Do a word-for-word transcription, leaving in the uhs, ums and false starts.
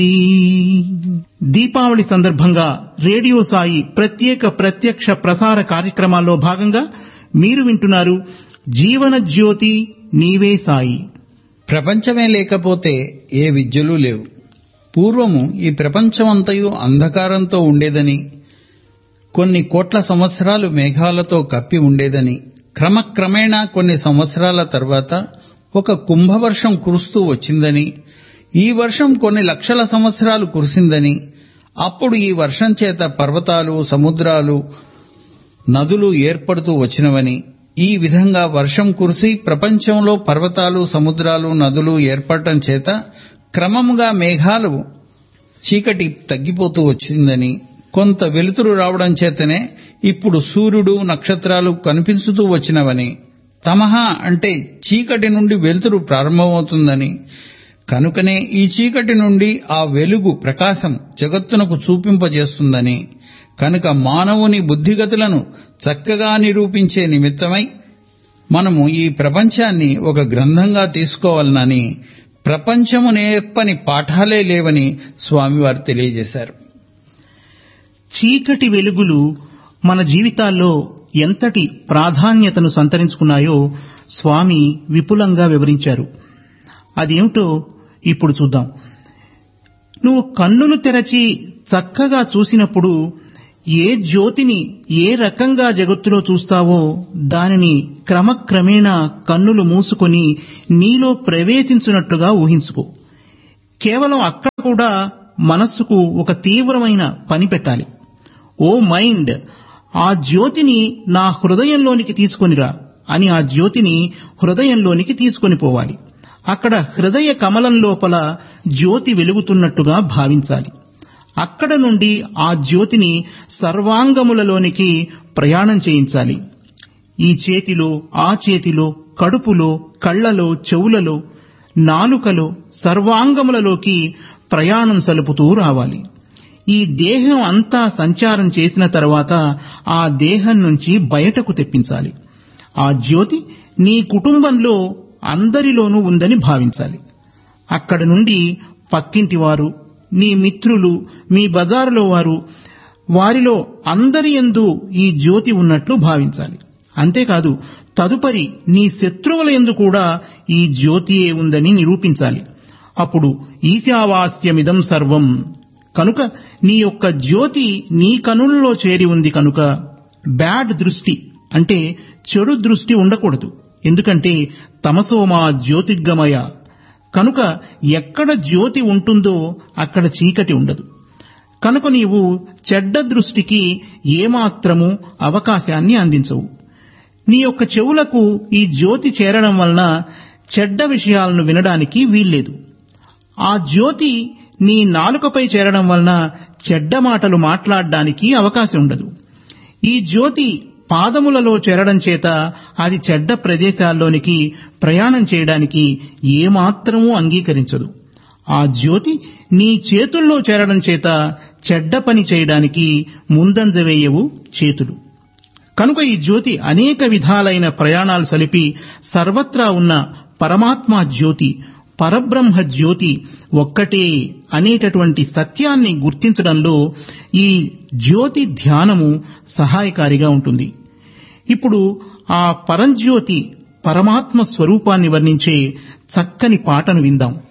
దీపావళి సందర్భంగా రేడియో సాయి ప్రత్యేక ప్రత్యక్ష ప్రసార కార్యక్రమాల్లో భాగంగా మీరు వింటున్నారు జీవన జ్యోతి నీవే సాయి. ప్రపంచమే లేకపోతే ఏ విద్యలు లేవు. పూర్వము ఈ ప్రపంచమంతయు అంధకారంతో ఉండేదని, కొన్ని కోట్ల సంవత్సరాలు మేఘాలతో కప్పి ఉండేదని, క్రమక్రమేణా కొన్ని సంవత్సరాల తర్వాత ఒక కుంభవర్షం కురుస్తూ వచ్చిందని, ఈ వర్షం కొన్ని లక్షల సంవత్సరాలు కురిసిందని, అప్పుడు ఈ వర్షం చేత పర్వతాలు, సముద్రాలు, నదులు ఏర్పడుతూ వచ్చినవని, ఈ విధంగా వర్షం కురిసి ప్రపంచంలో పర్వతాలు, సముద్రాలు, నదులు ఏర్పడటం చేత క్రమముగా మేఘాలు చీకటి తగ్గిపోతూ వచ్చిందని, కొంత వెలుతురు రావడం చేతనే ఇప్పుడు సూర్యుడు, నక్షత్రాలు కనిపించుతూ వచ్చినవని, తమహ అంటే చీకటి నుండి వెలుతురు ప్రారంభమవుతుందని, కనుకనే ఈ చీకటి నుండి ఆ వెలుగు ప్రకాశం జగత్తునకు చూపింపజేస్తుందని, కనుక మానవుని బుద్ధిగతులను చక్కగా నిరూపించే నిమిత్తమై మనము ఈ ప్రపంచాన్ని ఒక గ్రంథంగా తీసుకోవాలనని, ప్రపంచము నేర్పని పాఠాలే లేవని స్వామివారు తెలియజేశారు. చీకటి వెలుగులు మన జీవితాల్లో ఎంతటి ప్రాధాన్యతను సంతరించుకున్నాయో స్వామి విపులంగా వివరించారు. అదేమిటో ఇప్పుడు చూద్దాం. నువ్వు కన్నులు తెరచి చక్కగా చూసినప్పుడు ఏ జ్యోతిని ఏ రకంగా జగత్తులో చూస్తావో దానిని క్రమక్రమేణా కన్నులు మూసుకొని నీలో ప్రవేశించున్నట్టుగా ఊహించుకో. కేవలం అక్కడ కూడా మనస్సుకు ఒక తీవ్రమైన పని పెట్టాలి. ఓ మైండ్, ఆ జ్యోతిని నా హృదయంలోనికి తీసుకొనిరా అని ఆ జ్యోతిని హృదయంలోనికి తీసుకొని పోవాలి. అక్కడ హృదయ కమలం లోపల జ్యోతి వెలుగుతున్నట్టుగా భావించాలి. అక్కడ నుండి ఆ జ్యోతిని సర్వాంగములలోనికి ప్రయాణం చేయించాలి. ఈ చేతిలో, ఆ చేతిలో, కడుపులో, కళ్లలో, చెవులలో, నాలుకలో, సర్వాంగములలోకి ప్రయాణం సలుపుతూ రావాలి. ఈ దేహం అంతా సంచారం చేసిన తర్వాత ఆ దేహం నుంచి బయటకు తెప్పించాలి. ఆ జ్యోతి నీ కుటుంబంలో అందరిలోనూ ఉందని భావించాలి. అక్కడ నుండి పక్కింటి వారు, నీ మిత్రులు, మీ బజారులో వారు, వారిలో అందరి యందు ఈ జ్యోతి ఉన్నట్లు భావించాలి. అంతేకాదు, తదుపరి నీ శత్రువుల యందు కూడా ఈ జ్యోతియే ఉందని నిరూపించాలి. అప్పుడు ఈశావాస్యమిదం సర్వం, కనుక నీ యొక్క జ్యోతి నీ కనులలో చేరి ఉంది కనుక బ్యాడ్ దృష్టి అంటే చెడు దృష్టి ఉండకూడదు. ఎందుకంటే తమసోమా జ్యోతిర్గమయ, కనుక ఎక్కడ జ్యోతి ఉంటుందో అక్కడ చీకటి ఉండదు. కనుక నీవు చెడ్డ దృష్టికి ఏమాత్రము అవకాశాన్ని అందించవు. నీ యొక్క చెవులకు ఈ జ్యోతి చేరడం వలన చెడ్డ విషయాలను వినడానికి వీల్లేదు. ఆ జ్యోతి నీ నాలుకపై చేరడం వలన చెడ్డ మాటలు మాట్లాడడానికి అవకాశం ఉండదు. ఈ జ్యోతి పాదములలో చేరడం చేత అది చెడ్డ ప్రదేశాల్లోనికి ప్రయాణం చేయడానికి ఏమాత్రమూ అంగీకరించదు. ఆ జ్యోతి నీ చేతుల్లో చేరడం చేత చెడ్డ పని చేయడానికి ముందంజ వేయవు చేతులు. కనుక ఈ జ్యోతి అనేక విధాలైన ప్రయాణాలు సలిపి సర్వత్రా ఉన్న పరమాత్మ జ్యోతి, పరబ్రహ్మ జ్యోతి ఒక్కటే అనేటటువంటి సత్యాన్ని గుర్తించడంలో ఈ జ్యోతి ధ్యానము సహాయకారిగా ఉంటుంది. ఇప్పుడు ఆ పరంజ్యోతి పరమాత్మ స్వరూపాన్ని వర్ణించే చక్కని పాటను విందాం.